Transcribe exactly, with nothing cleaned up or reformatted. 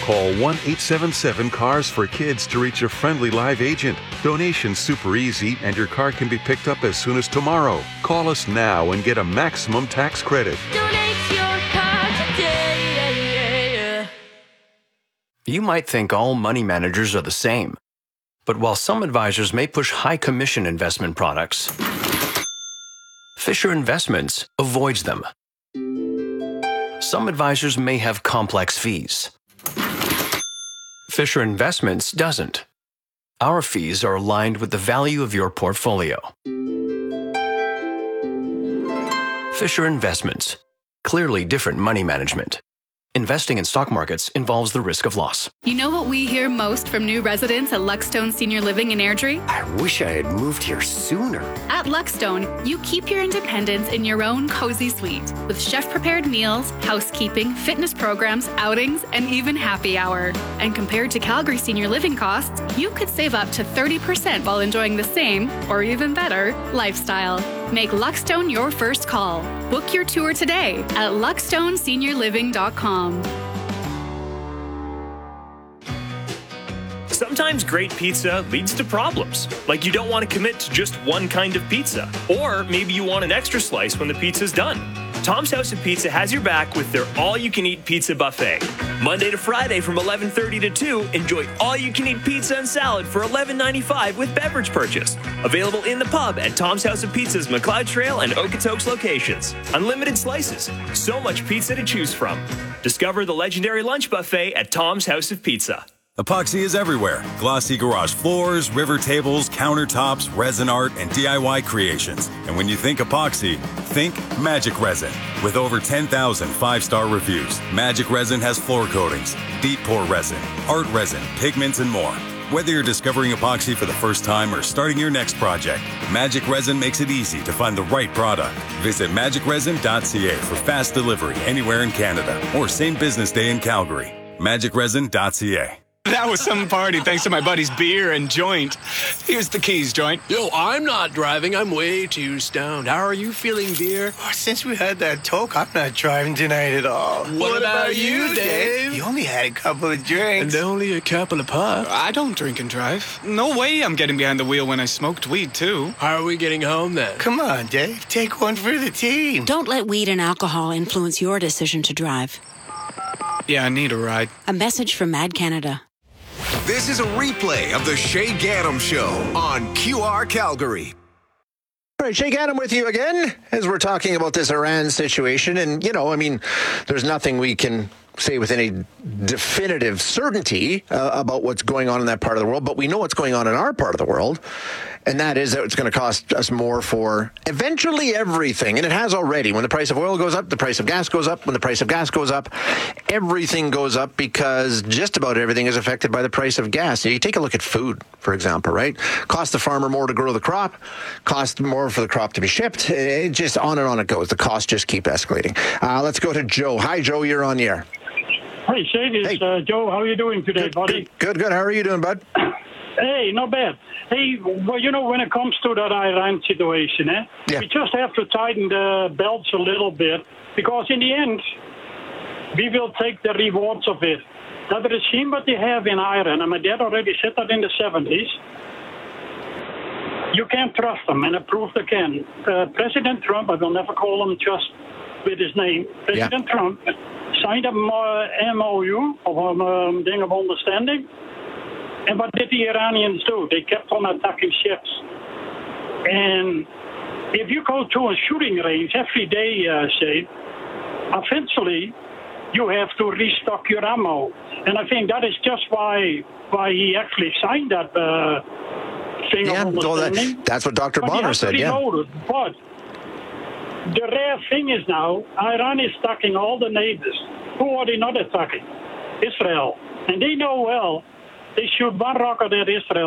Call one eight seven seven cars for kids to reach a friendly live agent. Donation's super easy and your car can be picked up as soon as tomorrow. Call us now and get a maximum tax credit. Donate your car today. You might think all money managers are the same. But while some advisors may push high commission investment products, Fisher Investments avoids them. Some advisors may have complex fees. Fisher Investments doesn't. Our fees are aligned with the value of your portfolio. Fisher Investments. Clearly different money management. Investing in stock markets involves the risk of loss. You know what we hear most from new residents at Luckstone Senior Living in Airdrie? I wish I had moved here sooner. At Luckstone, you keep your independence in your own cozy suite with chef-prepared meals, housekeeping, fitness programs, outings, and even happy hour. And compared to Calgary Senior Living costs, you could save up to thirty percent while enjoying the same, or even better, lifestyle. Make Luckstone your first call. Book your tour today at luckstone senior living dot com. Sometimes great pizza leads to problems, like you don't want to commit to just one kind of pizza, or maybe you want an extra slice when the pizza's done. Tom's House of Pizza has your back with their all-you-can-eat pizza buffet. Monday to Friday from eleven thirty to two, enjoy all-you-can-eat pizza and salad for eleven ninety-five with beverage purchase. Available in the pub at Tom's House of Pizza's McLeod Trail and Okotoks locations. Unlimited slices, so much pizza to choose from. Discover the legendary lunch buffet at Tom's House of Pizza. Epoxy is everywhere. Glossy garage floors, river tables, countertops, resin art, and D I Y creations. And when you think epoxy, think Magic Resin. With over ten thousand five-star reviews, Magic Resin has floor coatings, deep pour resin, art resin, pigments, and more. Whether you're discovering epoxy for the first time or starting your next project, Magic Resin makes it easy to find the right product. Visit magic resin dot c a for fast delivery anywhere in Canada or same business day in Calgary. magic resin dot c a. That was some party thanks to my buddy's beer and joint. Here's the keys, joint. Yo, I'm not driving. I'm way too stoned. How are you feeling, beer? Oh, since we had that talk, I'm not driving tonight at all. What, what about, about you, Dave? Dave? You only had a couple of drinks. And only a couple of puffs. I don't drink and drive. No way I'm getting behind the wheel when I smoked weed, too. How are we getting home, then? Come on, Dave. Take one for the team. Don't let weed and alcohol influence your decision to drive. Yeah, I need a ride. A message from Mad Canada. This is a replay of the Shay Gaddam Show on Q R Calgary. All right, Shay Gaddam with you again as we're talking about this Iran situation. And, you know, I mean, there's nothing we can say with any definitive certainty uh, about what's going on in that part of the world, but we know what's going on in our part of the world. And that is that it's going to cost us more for eventually everything. And it has already. When the price of oil goes up, the price of gas goes up. When the price of gas goes up, everything goes up because just about everything is affected by the price of gas. So you take a look at food, for example, right? Cost the farmer more to grow the crop, cost more for the crop to be shipped. It just on and on it goes. The costs just keep escalating. Uh, let's go to Joe. Hi, Joe. You're on the air. Hey, Shane, it's hey. uh, Joe. How are you doing today, good, buddy? Good, good, good. How are you doing, bud? Hey, not bad. Hey, well, you know, when it comes to that Iran situation, eh, yeah. we just have to tighten the belts a little bit because in the end, we will take the rewards of it. That regime that they have in Iran, and my dad already said that in the seventies, you can't trust them, and I prove they can. Uh, President Trump, I will never call him just with his name, President yeah. Trump signed a M O U, of a um, thing of understanding. And what did the Iranians do? They kept on attacking ships. And if you go to a shooting range every day, uh, say, eventually you have to restock your ammo. And I think that is just why why he actually signed that uh, thing yeah, of understanding. That, that's what Doctor But Bonner said, yeah. It. But the rare thing is now, Iran is attacking all the neighbors. Who are they not attacking? Israel. And they know well, they shoot one rocket at Israel.